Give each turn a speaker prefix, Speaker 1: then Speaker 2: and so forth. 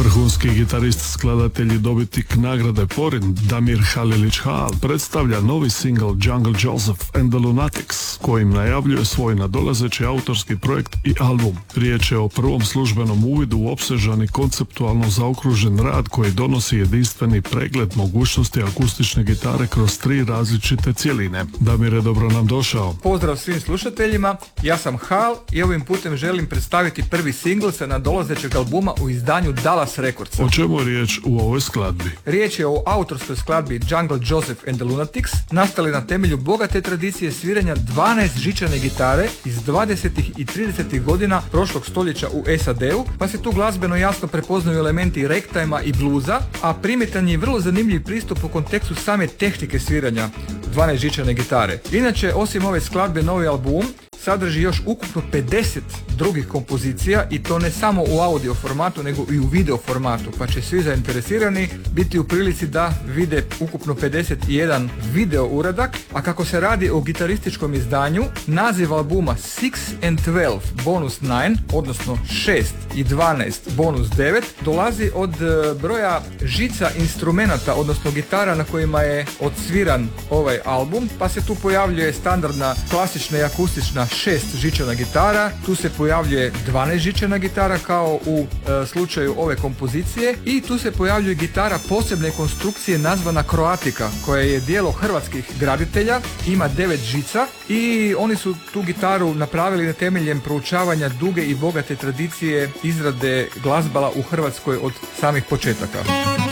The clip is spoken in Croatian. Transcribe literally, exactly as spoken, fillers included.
Speaker 1: Vrhunski gitarist, skladatelj i dobitnik nagrade Porin Damir Halilić-Hal predstavlja novi singl Jungle Joseph and the Lunatics, kojim najavljuje svoj nadolazeći autorski projekt i album. Riječ je o prvom službenom uvidu u opsežan i konceptualno zaokružen rad koji donosi jedinstveni pregled mogućnosti akustične gitare kroz tri različite cjeline. Damire, dobro nam došao.
Speaker 2: Pozdrav svim slušateljima, ja sam Hal i ovim putem želim predstaviti prvi singl sa nadolazećeg albuma u izdanju Dallas Recordsa.
Speaker 1: O čemu je riječ u ovoj skladbi?
Speaker 2: Riječ je o autorskoj skladbi Jungle Joseph and the Lunatics, nastali na temelju bogate tradicije sviranja dvanaest žičane gitare iz dvadesetih i tridesetih godina prošlog stoljeća u S A D-u, pa se tu glazbeno jasno prepoznaju elementi ragtimea i bluza, a primjetan je vrlo zanimljiv pristup u kontekstu same tehnike sviranja dvanaest žičane gitare. Inače, osim ove skladbe, novi album sadrži još ukupno pedeset drugih kompozicija i to ne samo u audio formatu nego i u video formatu, pa će svi zainteresirani biti u prilici da vide ukupno pedeset jedan video uradak, a kako se radi o gitarističkom izdanju, naziv albuma Six and Twelve bonus nine, odnosno šest i dvanaest bonus devet, dolazi od broja žica instrumenata, odnosno gitara na kojima je odsviran ovaj album, pa se tu pojavljuje standardna klasična i akustična šest žičana gitara, tu se pojavljuje dvanaest žičana gitara kao u e, slučaju ove kompozicije i tu se pojavljuje gitara posebne konstrukcije nazvana Croatica, koja je djelo hrvatskih graditelja, ima devet žica i oni su tu gitaru napravili na temeljem proučavanja duge i bogate tradicije izrade glazbala u Hrvatskoj od samih početaka.